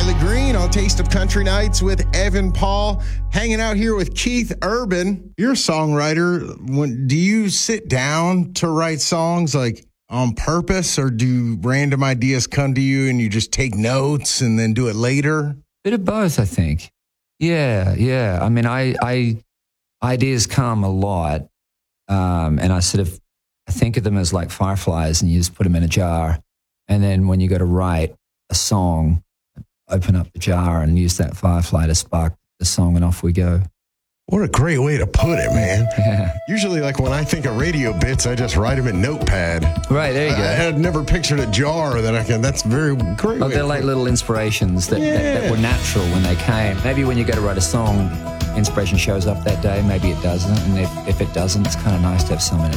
Riley Green on Taste of Country Nights with Evan Paul, hanging out here with Keith Urban. You're a songwriter. Do you sit down to write songs like on purpose, or do random ideas come to you and you just take notes and then do it later? Bit of both, I think. Yeah. I mean, I ideas come a lot, and I think of them as like fireflies, and you just put them in a jar, and then when you go to write a song, open up the jar and use that firefly to spark the song, and off we go. What a great way to put it, man. Yeah. Usually, like when I think of radio bits, I just write them in Notepad. Right, there you go. I had never pictured a jar that I can. That's very great. Oh, they're like little inspirations that were natural when they came. Maybe when you go to write a song, inspiration shows up that day. Maybe it doesn't. And if it doesn't, it's kind of nice to have some in